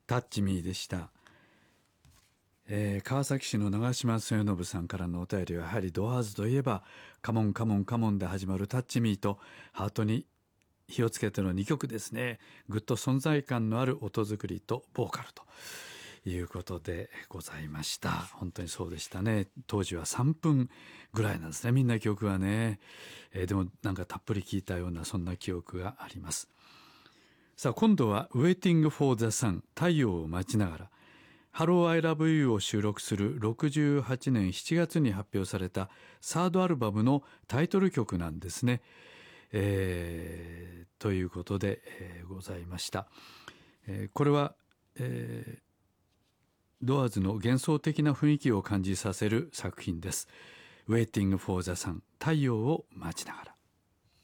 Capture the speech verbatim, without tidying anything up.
タッチミーでした。えー、川崎市の長島末信さんからのお便りは、やはりドアーズといえばカモンカモンカモンで始まるタッチミーとハートに火をつけてのにきょくですね。ぐっと存在感のある音作りとボーカルということでございました。本当にそうでしたね。当時はさんぷんぐらいなんですね、みんな曲はね、えー、でもなんかたっぷり聴いたようなそんな記憶があります。さあ今度は Waiting for the Sun 太陽を待ちながら、Hello I Love You を収録するろくじゅうはちねんしちがつに発表されたサードアルバムのタイトル曲なんですね。えー、ということで、えー、ございました。えー、これは、えー、ドアーズの幻想的な雰囲気を感じさせる作品です。Waiting for the Sun 太陽を待ちながら。